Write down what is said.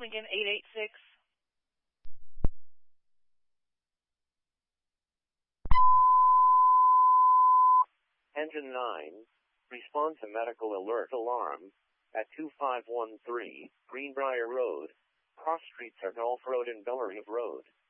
again, 886. Engine 9, respond to medical alert alarm at 2513 Greenbrier Road, cross streets are Gulf Road and Bellerive Road.